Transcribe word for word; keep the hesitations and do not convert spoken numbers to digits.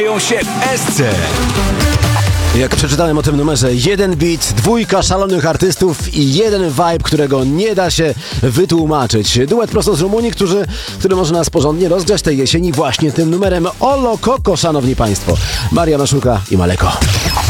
się w S C. Jak przeczytałem o tym numerze, jeden beat, dwójka szalonych artystów i jeden vibe, którego nie da się wytłumaczyć. Duet prosto z Rumunii, którzy, który może nas porządnie rozgrzać tej jesieni właśnie tym numerem Olo Koko, szanowni państwo. Maria Maszulka i Maleko.